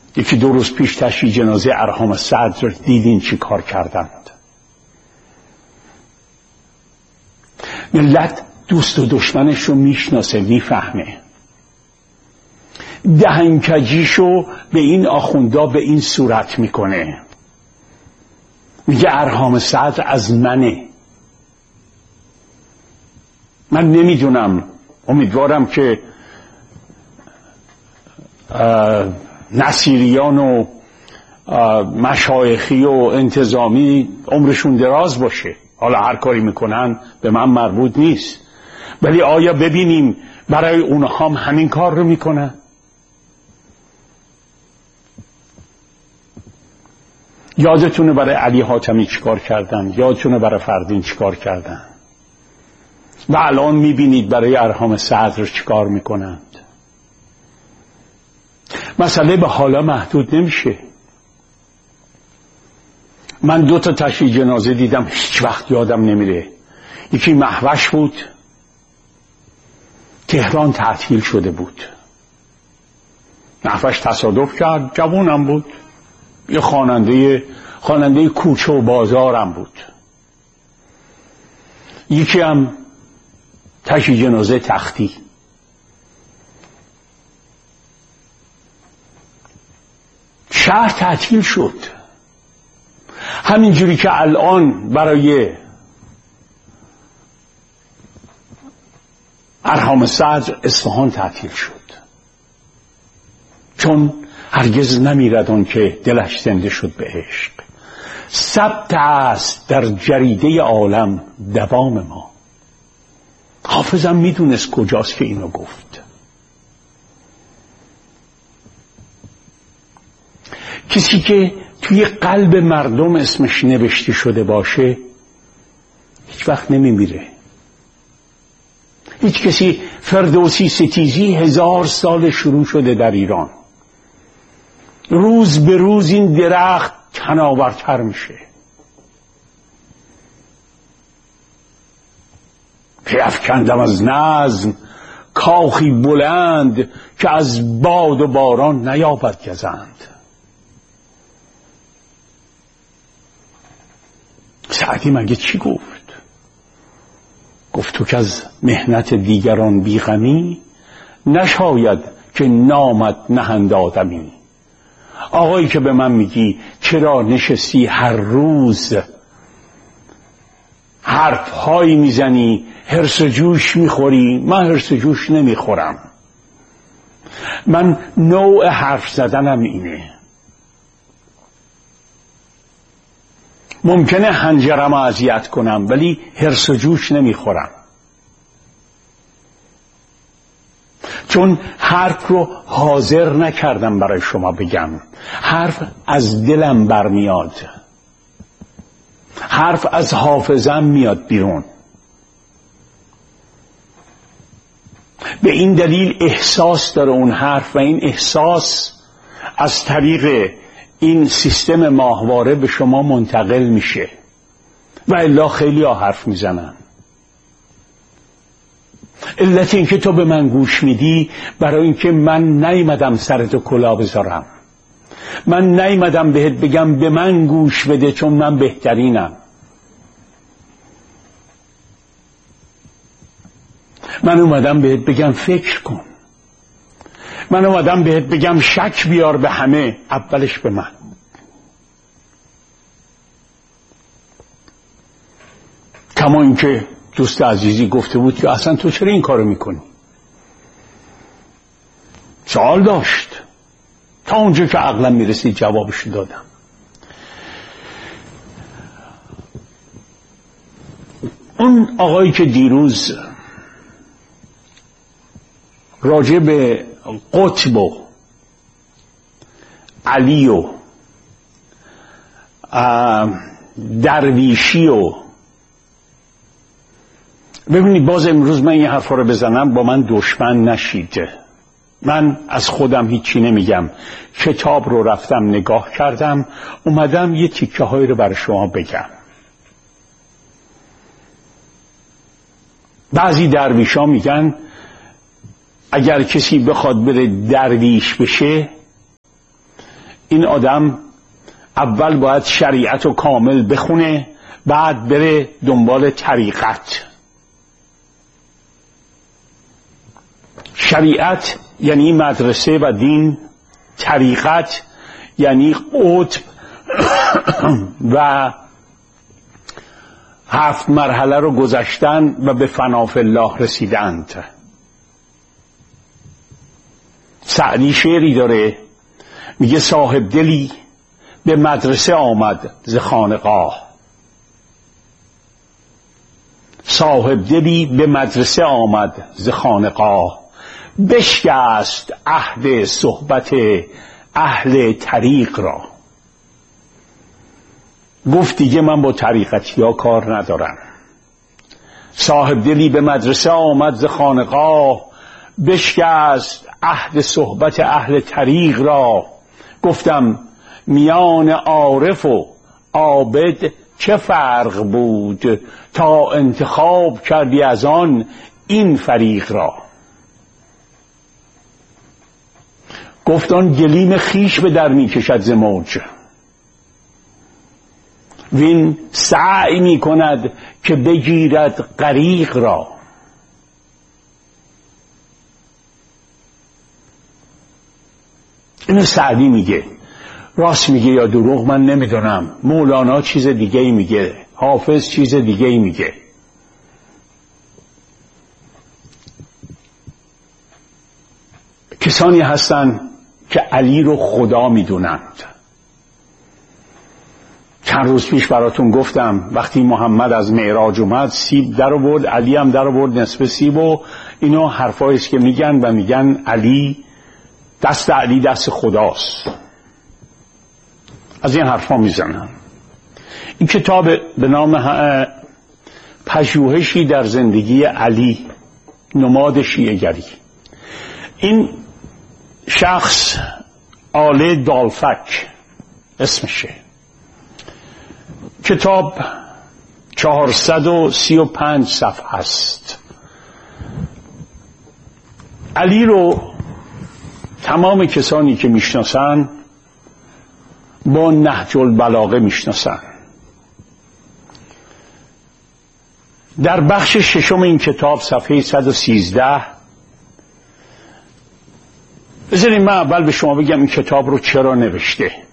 یکی 2 روز پیش تشییع جنازه ارحام صدر دیدین چی کار کردند. ملت دوست و دشمنش رو میشناسه، میفهمه. دهنکجیشو به این آخوندا به این صورت میکنه، میگه ارحام صدر از منه. من نمیدونم، امیدوارم که نصیریان و مشایخی و انتظامی عمرشون دراز باشه، حالا هر کاری میکنن به من مربوط نیست، ولی آیا ببینیم برای اونها هم همین کار رو میکنن؟ یادتونه برای علی حاتمی چیکار کردن، یادتونه برای فردین چیکار کردن، و الان میبینید برای ارحام صدر چیکار میکنند. مسئله به حالا محدود نمیشه. من 2 تا تشییع جنازه دیدم هیچ وقت یادم نمیره. یکی مهوش بود، تهران تعطیل شده بود، مهوش تصادف کرد، جوونم بود، یه خواننده کوچه و بازارم بود. یکی هم تشییع جنازه تختی. شهر تعطیل شد، همینجوری که الان برای ارحام صدر اصفهان تعطیل شد، چون هرگز نمیرد آن که دلش زنده شد به عشق. ثبت است در جریده عالم دوام ما. حافظم میدونست کجاست که اینو گفت. کسی که توی قلب مردم اسمش نوشته شده باشه هیچ وقت نمیمیره. هیچ کسی، فردوسی ستیزی 1000 سال شروع شده در ایران، روز به روز این درخت تناورتر میشه. پیفکندم از نظم کاخی بلند، که از باد و باران نیابد گزند. سعدی مگه چی گفت؟ گفت تو که از محنت دیگران بیغمی، نشاید که نامت نهند آدمی. آقایی که به من میگی چرا نشستی هر روز حرفهایی میزنی، هرس جوش میخوری، من هرس جوش نمیخورم. من نوع حرف زدنم اینه. ممکنه حنجرم اذیت کنم ولی هرس جوش نمیخورم، چون حرف رو حاضر نکردم برای شما بگم. حرف از دلم برمیاد، حرف از حافظم میاد بیرون. به این دلیل احساس داره اون حرف، و این احساس از طریق این سیستم ماهواره به شما منتقل میشه، و الا خیلی ها حرف میزنن. علت این که تو به من گوش میدی برای اینکه من نیومدم سرتو کلا بذارم، من نیومدم بهت بگم به من گوش بده چون من بهترینم. من اومدم بهت بگم فکر کن، من اومدم بهت بگم شک بیار به همه، اولش به من. کما اینکه دوست عزیزی گفته بود که اصلا تو چرا این کارو میکنی؟ سوال داشت، تا اونجا که عقلم میرسید جوابش دادم. اون آقایی که دیروز راجع به قطب و علی و درویشی و ببینید، باز امروز من این حرفا رو بزنم با من دشمن نشید. من از خودم هیچی نمیگم، کتاب رو رفتم نگاه کردم، اومدم یه تیکه هایی رو برای شما بگم. بعضی درویشا میگن اگر کسی بخواد بره درویش بشه این آدم اول باید شریعت رو کامل بخونه، بعد بره دنبال طریقت. شریعت یعنی مدرسه و دین، طریقت یعنی قطب و 7 مرحله رو گذشتن و به فنا فی الله رسیدند. سعدی شعری داره میگه صاحب دلی به مدرسه آمد ز خانقاه، صاحب دلی به مدرسه آمد ز خانقاه، بشکست عهد صحبت اهل طریق را. گفت دیگه من با طریقتی ها کار ندارم. صاحب دلی به مدرسه آمد ز خانقاه، بشکست عهد صحبت اهل طریق را. گفتم میان عارف و عابد چه فرق بود، تا انتخاب کردی از آن این فریق را. گفت آن گلیم خیش به در می کشد ز موج، وین سعی می کند که بگیرد غریق را. اینو سعدی میگه. راست میگه یا دروغ من نمیدونم. مولانا چیز دیگه ای میگه، حافظ چیز دیگه ای میگه. کسانی هستن که علی رو خدا میدونند. چند روز پیش براتون گفتم وقتی محمد از معراج اومد سیب در آورد، علی هم در آورد نصف سیب، و اینا حرفایی است که میگن و میگن علی دست علی دست خداست. از این حرفا میزنن. این کتاب به نام پژوهشی در زندگی علی، نماد شیعه‌گری. این شخص آله دالفک اسمشه. کتاب 435 صفحه است. علی رو تمام کسانی که میشناسن با نهج البلاغه میشناسن. در بخش ششم این کتاب صفحه 113 بذارید من اول به شما بگم این کتاب رو چرا نوشته.